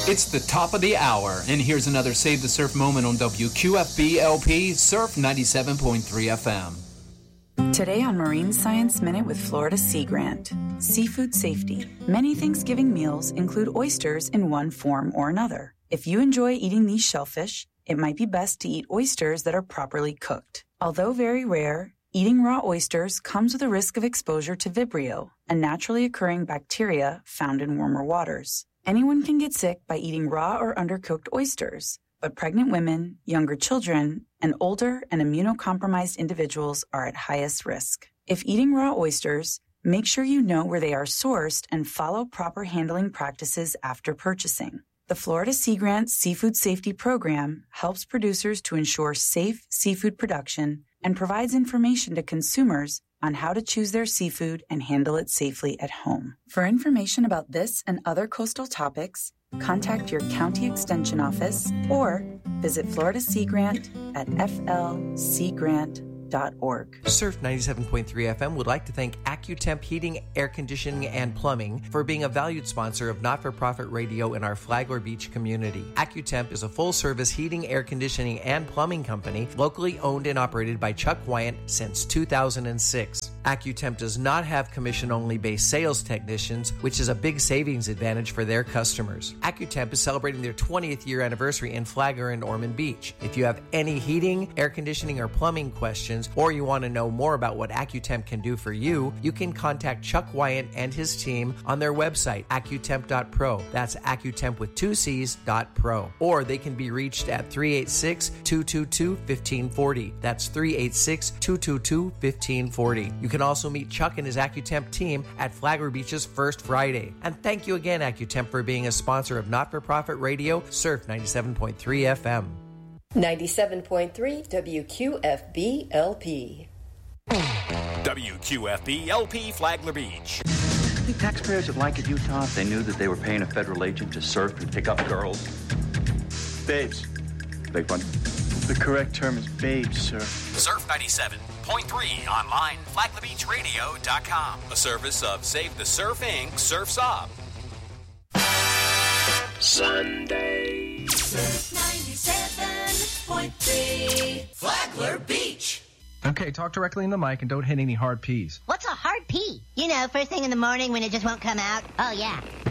It's the top of the hour, and here's another Save the Surf moment on WQFB LP Surf 97.3 FM. Today on Marine Science Minute with Florida Sea Grant. Seafood safety. Many Thanksgiving meals include oysters in one form or another. If you enjoy eating these shellfish, it might be best to eat oysters that are properly cooked. Although very rare, eating raw oysters comes with a risk of exposure to Vibrio, a naturally occurring bacteria found in warmer waters. Anyone can get sick by eating raw or undercooked oysters, but pregnant women, younger children, and older and immunocompromised individuals are at highest risk. If eating raw oysters, make sure you know where they are sourced and follow proper handling practices after purchasing. The Florida Sea Grant Seafood Safety Program helps producers to ensure safe seafood production and provides information to consumers on how to choose their seafood and handle it safely at home. For information about this and other coastal topics, contact your county extension office or visit Florida Sea Grant at flseagrant.org. Surf 97.3 FM would like to thank AccuTemp Heating, Air Conditioning, and Plumbing for being a valued sponsor of not-for-profit radio in our Flagler Beach community. AccuTemp is a full-service heating, air conditioning, and plumbing company locally owned and operated by Chuck Wyant since 2006. AccuTemp does not have commission-only based sales technicians, which is a big savings advantage for their customers. AccuTemp is celebrating their 20th year anniversary in Flagler and Ormond Beach. If you have any heating, air conditioning, or plumbing questions, or you want to know more about what AccuTemp can do for you, you can contact Chuck Wyant and his team on their website, accutemp.pro. That's AccuTemp with 2 C's.pro. Or they can be reached at 386-222-1540. That's 386-222-1540. You can also meet Chuck and his AccuTemp team at Flagler Beach's First Friday. And thank you again, AccuTemp, for being a sponsor of not-for-profit radio, Surf 97.3 FM. 97.3 WQFB LP. WQFB LP Flagler Beach. I think taxpayers would like it, Utah, if they knew that they were paying a federal agent to surf and pick up girls. Babes. Beg pardon? The correct term is babes, sir. Surf 97.3 online, flaglerbeachradio.com. A service of Save the Surf Inc. Surf's Up. Sunday. Surf 97.3 Flagler Beach. Okay, talk directly in the mic and don't hit any hard P's. What's a hard P? You know, first thing in the morning when it just won't come out. Oh, yeah.